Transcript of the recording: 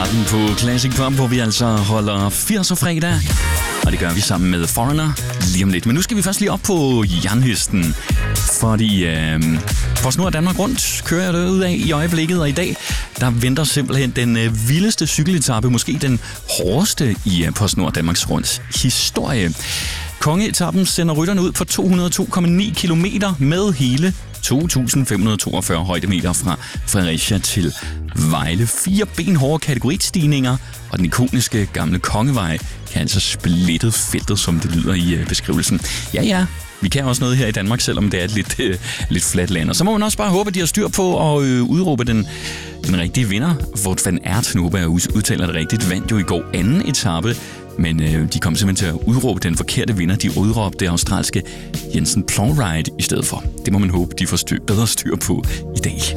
starten på Classic Pop, hvor vi altså holder 80'er fredag. Og det gør vi sammen med Foreigner lige om lidt. Men nu skal vi først lige op på jernhesten. Fordi PostNord Danmark Rundt kører jeg ud af i øjeblikket. Og i dag, der venter simpelthen den vildeste cykeletappe. Måske den hårdeste i PostNord Danmarks Runds historie. Kongeetappen sender rytterne ud på 202,9 kilometer med hele 2.542 højdemeter fra Fredericia til Vejle. 4 benhårde kategoristigninger, og den ikoniske gamle Kongevej kan altså splitte feltet, som det lyder i beskrivelsen. Ja, vi kan også noget her i Danmark, selvom det er et lidt fladt land. Og så må man også bare håbe, at de har styr på at udråbe den rigtige vinder. Wout van Aert, nu håber jeg udtaler det rigtigt, vandt jo i går anden etape. Men de kom simpelthen til at udråbe den forkerte vinder. De udråbte det australske Jensen Plowright i stedet for. Det må man håbe, de får bedre styr på i dag.